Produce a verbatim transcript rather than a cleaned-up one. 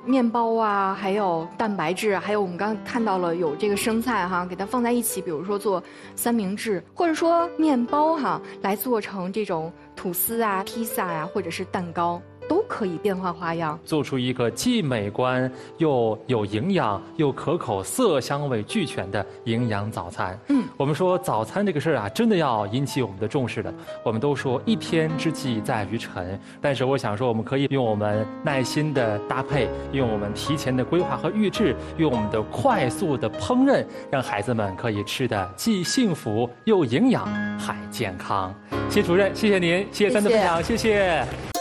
面包啊，还有蛋白质，还有我们刚刚看到了有这个生菜哈，给它放在一起，比如说做三明治，或者说面包哈，来做成这种吐司啊、披萨呀、啊，或者是蛋糕。都可以变换花样， 做出一个既美观又有营养又可口、色香味俱全的营养早餐。嗯，我们说早餐这个事儿啊，真的要引起我们的重视的。我们都说一天之计在于晨，但是我想说，我们可以用我们耐心的搭配，用我们提前的规划和预制，用我们的快速的烹饪，让孩子们可以吃的既幸福又营养还健康。谢主任，谢谢您，谢谢三的分享，谢谢。